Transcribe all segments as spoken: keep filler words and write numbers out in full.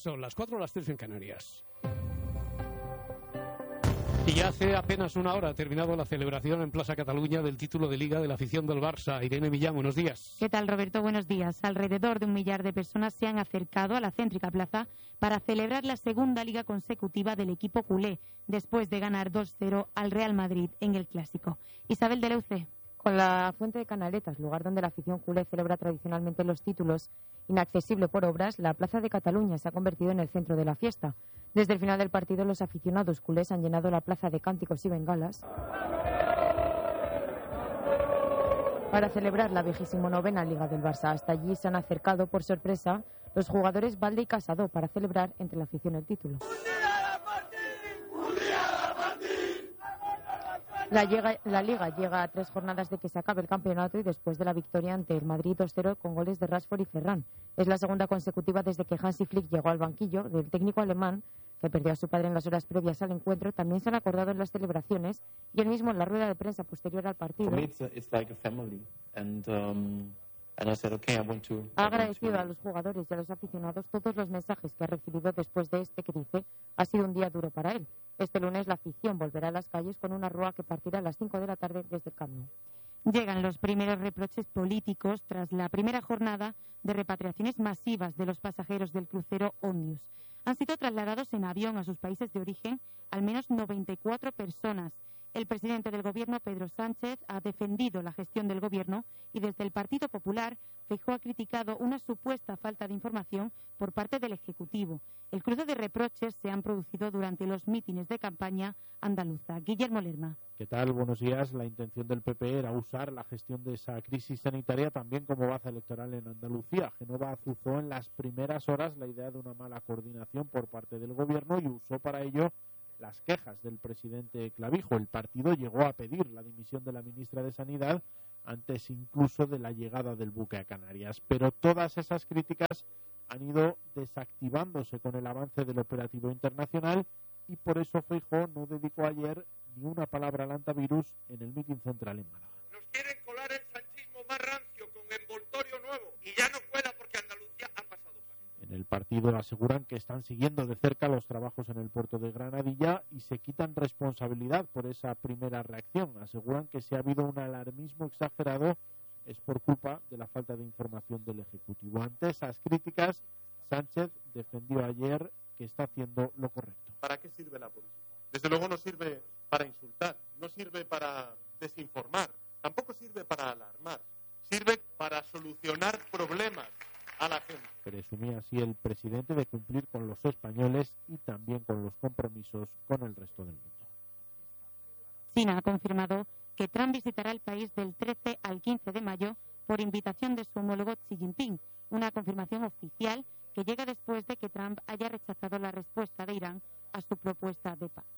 Son las cuatro, las tres en Canarias. Y ya hace apenas una hora ha terminado la celebración en Plaza Cataluña del título de Liga de la afición del Barça. Irene Millán, buenos días. ¿Qué tal, Roberto? Buenos días. Alrededor de un millar de personas se han acercado a la céntrica plaza para celebrar la segunda liga consecutiva del equipo culé, después de ganar dos cero al Real Madrid en el Clásico. Isabel de Leuce. Con la Fuente de Canaletas, lugar donde la afición culé celebra tradicionalmente los títulos, inaccesible por obras, la Plaza de Cataluña se ha convertido en el centro de la fiesta. Desde el final del partido, los aficionados culés han llenado la plaza de cánticos y bengalas para celebrar la vigésimo novena Liga del Barça. Hasta allí se han acercado, por sorpresa, los jugadores Valde y Casado para celebrar entre la afición el título. La, llega, la Liga llega a tres jornadas de que se acabe el campeonato y después de la victoria ante el Madrid dos cero con goles de Rashford y Ferran. Es la segunda consecutiva desde que Hansi Flick llegó al banquillo del técnico alemán, que perdió a su padre en las horas previas al encuentro. También se han acordado en las celebraciones y él mismo en la rueda de prensa posterior al partido. Ha agradecido a los jugadores y a los aficionados todos los mensajes que ha recibido después de este que dice ha sido un día duro para él. Este lunes la afición volverá a las calles con una rúa que partirá a las cinco de la tarde desde el Camp Nou. Llegan los primeros reproches políticos tras la primera jornada de repatriaciones masivas de los pasajeros del crucero Omnius. Han sido trasladados en avión a sus países de origen al menos noventa y cuatro personas. El presidente del Gobierno, Pedro Sánchez, ha defendido la gestión del Gobierno y desde el Partido Popular, Feijóo ha criticado una supuesta falta de información por parte del Ejecutivo. El cruce de reproches se han producido durante los mítines de campaña andaluza. Guillermo Lerma. ¿Qué tal? Buenos días. La intención del P P era usar la gestión de esa crisis sanitaria también como baza electoral en Andalucía. Génova azuzó en las primeras horas la idea de una mala coordinación por parte del Gobierno y usó para ello las quejas del presidente Clavijo. El partido llegó a pedir la dimisión de la ministra de Sanidad antes incluso de la llegada del buque a Canarias. Pero todas esas críticas han ido desactivándose con el avance del operativo internacional y por eso Feijóo no dedicó ayer ni una palabra al antivirus en el mitin central en Málaga. Nos quieren colar el sanchismo más rancio con envoltorio nuevo y ya no cuela porque Andalucía ha pasado. En el partido aseguran que están siguiendo de cerca los trabajos en el puerto de Granadilla y se quitan responsabilidad por esa primera reacción. Aseguran que si ha habido un alarmismo exagerado es por culpa de la falta de información del Ejecutivo. Ante esas críticas, Sánchez defendió ayer que está haciendo lo correcto. ¿Para qué sirve la política? Desde luego no sirve para insultar, no sirve para desinformar, tampoco sirve para alarmar, sirve para solucionar problemas a la gente. Presumía así el presidente de cumplir con los españoles y también con los compromisos con el resto del mundo. China ha confirmado que Trump visitará el país del trece al quince de mayo por invitación de su homólogo Xi Jinping, una confirmación oficial que llega después de que Trump haya rechazado la respuesta de Irán a su propuesta de paz.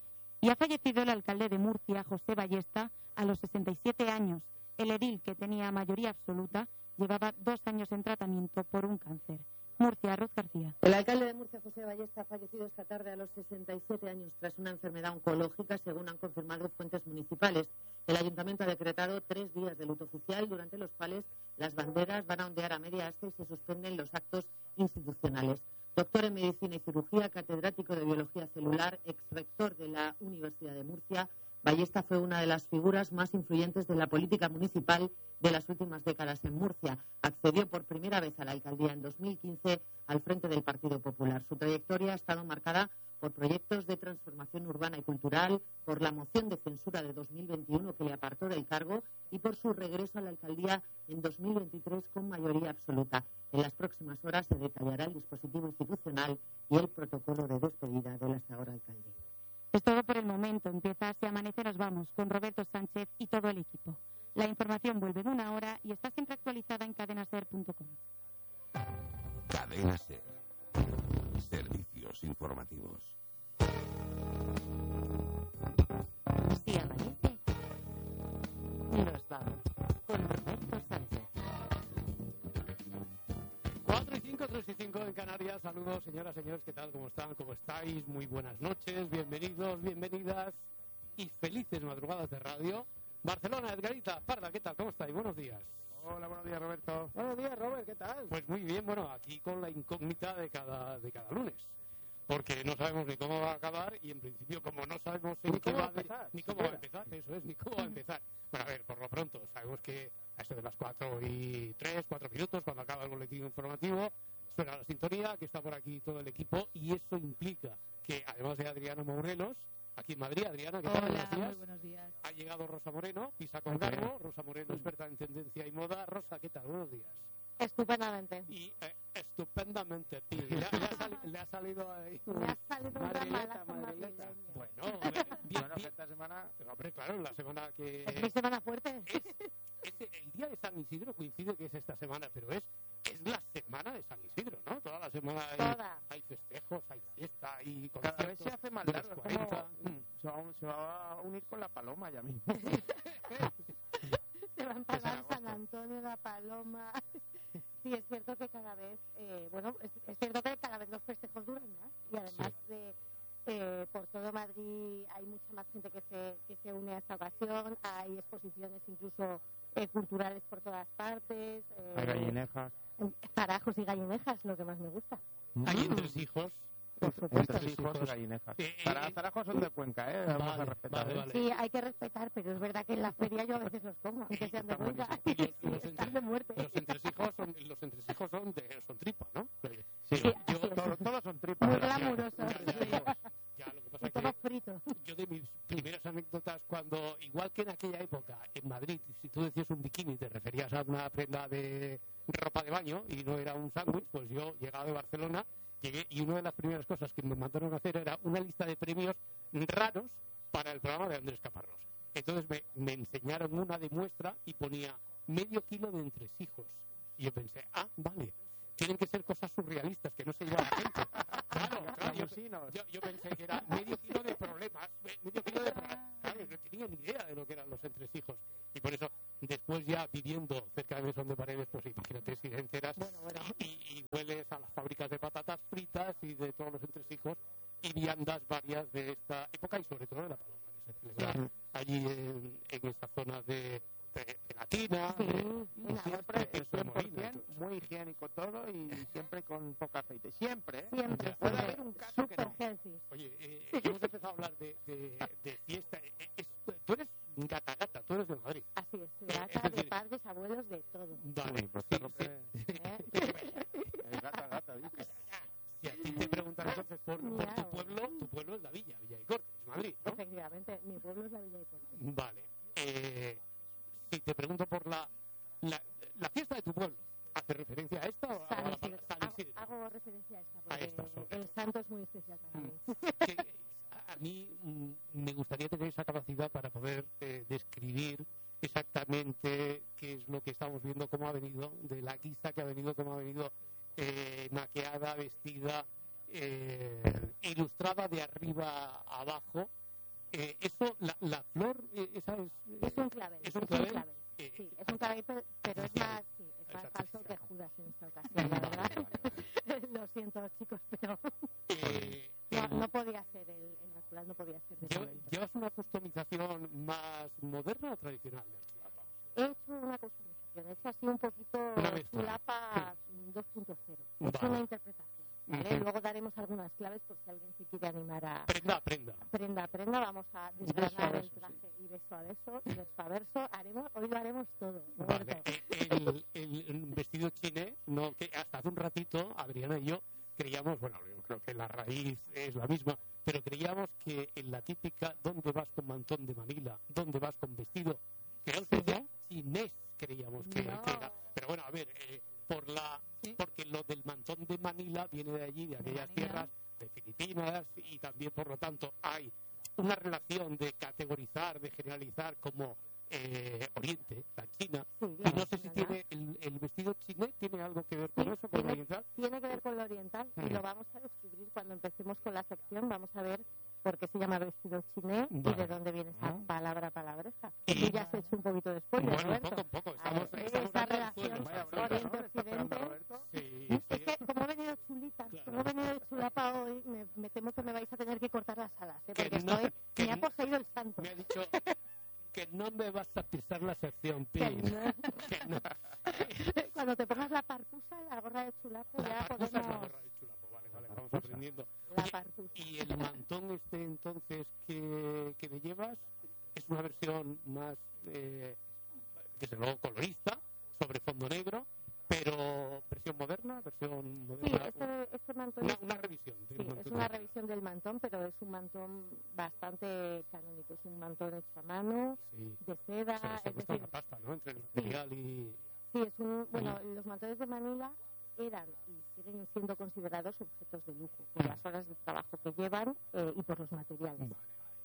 Y ha fallecido el alcalde de Murcia, José Ballesta, a los sesenta y siete años. El edil, que tenía mayoría absoluta, llevaba dos años en tratamiento por un cáncer. Murcia, Ruth García. El alcalde de Murcia, José Ballesta, ha fallecido esta tarde a los sesenta y siete años tras una enfermedad oncológica, según han confirmado fuentes municipales. El ayuntamiento ha decretado tres días de luto oficial, durante los cuales las banderas van a ondear a media asta y se suspenden los actos institucionales. Doctor en Medicina y Cirugía, catedrático de Biología Celular, exrector de la Universidad de Murcia, Ballesta fue una de las figuras más influyentes de la política municipal de las últimas décadas en Murcia. Accedió por primera vez a la alcaldía en dos mil quince al frente del Partido Popular. Su trayectoria ha estado marcada por proyectos de transformación urbana y cultural, por la moción de censura de dos mil veintiuno que le apartó del cargo y por su regreso a la alcaldía en dos mil veintitrés con mayoría absoluta. En las próximas horas se detallará el dispositivo institucional y el protocolo de despedida del hasta ahora alcalde. Es todo por el momento. Empieza Si Amanece, nos vamos con Roberto Sánchez y todo el equipo. La información vuelve en una hora y está siempre actualizada en cadena ser punto com. Cadena Ser. Servicios informativos. Si amanece, nos vamos con Roberto Sánchez. cuatro y cinco, tres y cinco en Canarias. Saludos, señoras, señores, ¿qué tal? ¿Cómo están? ¿Cómo estáis? Muy buenas noches, bienvenidos, bienvenidas y felices madrugadas de radio. Barcelona, Edgarita, Parda, ¿qué tal? ¿Cómo estáis? Buenos días. Hola, buenos días, Roberto. Buenos días, Robert, ¿qué tal? Pues muy bien, bueno, aquí con la incógnita de cada, de cada lunes. Porque no sabemos ni cómo va a acabar y en principio como no sabemos en qué va a empezar, ni cómo va a empezar, eso es, ni cómo va a empezar. Bueno, a ver, por lo pronto, sabemos que a eso de las cuatro y tres, cuatro minutos, cuando acaba el boletín informativo, suena la sintonía, que está por aquí todo el equipo y eso implica que además de Adriana Morelos, aquí en Madrid, Adriana, ¿qué tal? Hola, Buenos días. muy buenos días. Ha llegado Rosa Moreno, pisa con garbo, Rosa Moreno, experta en tendencia y moda. Rosa, ¿qué tal? Buenos días. Estupendamente. Y eh, estupendamente, tío. Le, ha- le ha sali- le ha salido ahí. Me ha salido una Madrileta, mala madrileta. madrileña. Bueno, eh, bien, Bueno, bien. esta semana... Hombre, claro, la semana que... Es mi semana fuerte. Es, es el día de San Isidro coincide que es esta semana, pero es, es la semana de San Isidro, ¿no? Toda la semana hay, Toda. hay festejos, hay fiesta, hay Cada vez conciertos se hace más de los largo. es cuarenta. como- Se va, se va a unir con la paloma ya mismo. Se va a Es en empalar agosto. San Antonio, la Paloma. Sí, es cierto que cada vez, eh, bueno, es, es cierto que cada vez los festejos duran más y además de eh, por todo Madrid hay mucha más gente que se, que se une a esta ocasión, hay exposiciones incluso eh, culturales por todas partes, eh, Hay gallinejas. zarajos y gallinejas, lo que más me gusta. Hay entresijos. Por supuesto. Entre hijos y gallinejas. Eh, eh, Para eh, Zarajos son de Cuenca, ¿eh? Vamos Vale, a respetar. vale, ¿eh? vale. Sí, hay que respetar, pero es verdad que en la feria yo a veces los como, aunque sean de Está Cuenca. Y los, y los Están entre- de muerte. los entresijos son, los entresijos son, de, son tripa, ¿no? Sí, Sí, yo, así es. todos, todos son tripas. Muy pero- glamurosos. ya, ya, ya, ya, lo que pasa Y es que todo frito. yo de mis primeras anécdotas cuando, igual que en aquella época en Madrid, si tú decías un bikini te referías a una prenda de ropa de baño y no era un sándwich, pues yo llegaba de Barcelona, llegué y una de las primeras cosas que me mandaron a hacer era una lista de premios raros para el programa de Andrés Caparrós. Entonces me, me enseñaron una de muestra y ponía medio kilo de entresijos. Y yo pensé, ah, vale, tienen que ser cosas surrealistas que no se lleva la gente. Claro, claro, yo, Camusinos. yo, yo pensé que era medio kilo de problemas, me- medio kilo de problemas. Claro, no tenía ni idea de lo que eran los entresijos. Y por eso, después ya viviendo cerca de Mesón de Paredes, pues imagínate si te enteras Bueno, bueno. y, y hueles a las fábricas de patatas fritas y de todos los entresijos y viandas varias de esta época y sobre todo de la paloma que se celebra allí en, en esta zona de, de, de la Tina, Sí, de- en Y la siempre de es Torremolinos, cien por ciento todo eso. muy higiénico todo y siempre con poco aceite. Siempre, ¿eh? Siempre, Ya. Puede siempre. haber un caso que Super no. healthy. Oye, eh, hemos empezado a hablar de, de, de fiesta. Eh, es- tú eres gata gata, tú eres de Madrid. Así es, Eh, gata es de decir- padres, abuelos, de todo. Vale, Uy, pues sí, te rompe- sí. ¿eh? Es gata, gata, dice. Si a ti te preguntan entonces por, por tu Miau. pueblo, tu pueblo es la Villa, Villa y Cortes, Madrid, ¿no? Efectivamente, mi pueblo es la Villa de Cortes. Vale. Eh, si te pregunto por la, la, la fiesta de tu pueblo, ¿hace referencia a esta o a San la Isidro. San Hago, Isidro? hago referencia a esta, A porque esta, sobre el santo es muy especial para mí. Que a mí mm, me gustaría tener esa capacidad para poder eh, describir exactamente qué es lo que estamos viendo, cómo ha venido, de la guisa que ha venido, cómo ha venido eh, maqueada, vestida, eh, ilustrada de arriba a abajo. Eh, eso, la, la flor, eh, esa es... Es un clavel. ¿Es un clavel? Eh, Sí, es un clavel, pero, pero es más, sí, es más Es falso artificial. que Judas en esta ocasión, la verdad. Lo siento, chicos, pero eh, no, el- no podía ser, el, el natural no podía ser de ¿Lleva- clavel. ¿Llevas una customización más moderna o tradicional del chulapa? He hecho una customización, he hecho así un poquito Una mezcla. chulapa dos punto cero. He hecho Vale. una interpretación, ¿vale? Ujú. Luego daremos algunas claves por si alguien se quiere animar a Prenda, prenda. prenda a prenda. Vamos a beso a desgranar el beso, traje y beso a beso, y verso a verso. Haremos, hoy lo haremos todo, Vale. Roberto. Eh, El, el vestido chiné, no, que hasta hace un ratito, Adriana y yo creíamos, bueno, yo creo que la raíz es la misma, pero creíamos que en la típica ¿dónde vas con mantón de Manila? ¿Dónde vas con vestido? Que no se decía chinés, creíamos que, No. que era. Pero bueno, a ver, eh, por la porque lo del mantón de Manila viene de allí, de aquellas Manila. tierras de Filipinas, y también, por lo tanto, hay una relación de categorizar, de generalizar como eh, Oriente, la China, Sí, y la no sé si nacionalidad. tiene el, el vestido chiné tiene algo que ver con Sí, eso, con lo tiene- oriental. Tiene que ver con lo oriental y Mm. lo vamos a descubrir cuando empecemos con la sección. Vamos a ver por qué se llama vestido chiné y Vale. de dónde viene esa Ah. palabra palabreja. Y- Tú ya has hecho un poquito de spoiler, Bueno, Roberto. poco a poco, estamos, Ahí, estamos esa dando relación anzuelos, Vaya anzuelos. bronca, ¿no? ¿Le está Oriente-Occidente. esperando Roberto? Sí, Es sí. que como he venido chulita, Claro. como he venido de chulapa hoy, me, me temo que me vais a tener que cortar las alas, ¿eh? Que porque no, estoy, que me ha no- poseído el santo. Me ha dicho que no me vas a pisar la sección, Pi. Que no. Que no. podemos... es la barra de chulapo, vale, vale, vamos aprendiendo. La Oye, parpusa. y el mantón este entonces que, que me llevas es una versión más, eh, desde luego colorista, sobre fondo negro, pero versión moderna, versión Sí, moderna, este, este mantón una, es, una revisión. del sí, es mantón. una revisión del mantón, pero es un mantón bastante canónico. Es un mantón hecho a mano, Sí. de seda, Se, se es cuesta decir, una pasta, ¿no? Entre el material y... sí, es un, bueno, los mantones de Manila eran y siguen siendo considerados objetos de lujo por las horas de trabajo que llevan eh, y por los materiales. Vale.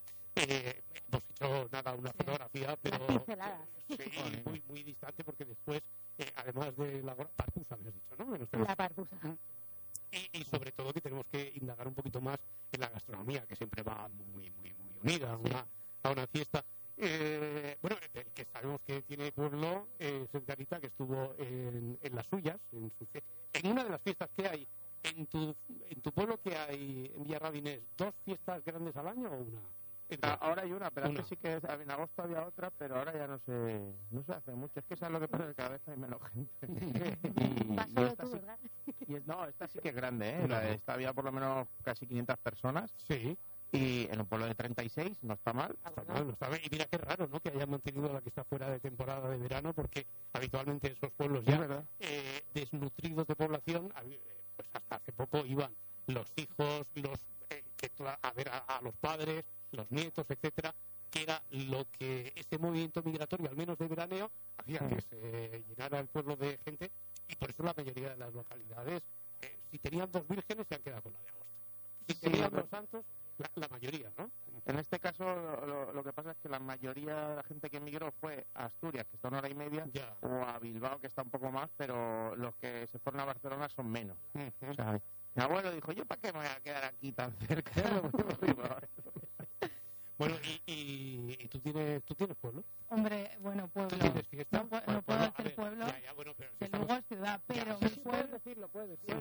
Eh, hemos hecho nada, una fotografía, pero Las pinceladas. sí, muy, muy distante porque después, eh, además de la parpusa, me has dicho, ¿no? Menos La parpusa. y, y sobre todo que tenemos que indagar un poquito más en la gastronomía, que siempre va muy, muy, muy unida a una, a una fiesta. Eh, bueno, el que sabemos que tiene pueblo es el Garita, que estuvo en, en las suyas, en, su, en una de las fiestas que hay. ¿En tu, en tu pueblo que hay en Villarrabinés, dos fiestas grandes al año o una? Ah, ahora hay una, pero Una. antes sí que es- en agosto había otra, pero ahora ya no se, no se hace mucho. Es que sabes lo que pasa, que cada vez hay menos gente. y, Vas y solo esta tú, sí, ¿verdad? y es- no, esta sí que es grande, ¿eh? La de esta había por lo menos casi quinientas personas. Sí. Y en un pueblo de treinta y seis, no está mal. Está mal, no está bien. Y mira qué raro, ¿no? Que hayan mantenido la que está fuera de temporada de verano, porque habitualmente esos pueblos Es ya verdad. eh, desnutridos de población, hab- eh, pues hasta hace poco iban los hijos, los eh, que tra- a ver a, a los padres, los nietos, etcétera, que era lo que ese movimiento migratorio, al menos de veraneo, hacía que se llenara el pueblo de gente, y por eso la mayoría de las localidades, eh, si tenían dos vírgenes, se han quedado con la de agosto. Si Sí, tenían pero- dos santos, la, la mayoría, ¿no? En este caso, lo, lo que pasa es que la mayoría de la gente que emigró fue a Asturias, que está a una hora y media, Ya. o a Bilbao, que está un poco más, pero los que se fueron a Barcelona son menos. Ujú. O sea, mi abuelo dijo, ¿yo para qué me voy a quedar aquí tan cerca? Me voy a Bilbao. Bueno, y, y, y tú tienes tú tienes pueblo. Hombre, bueno, pueblo. ¿Tú tienes fiesta? No, pu- Bueno, no puedo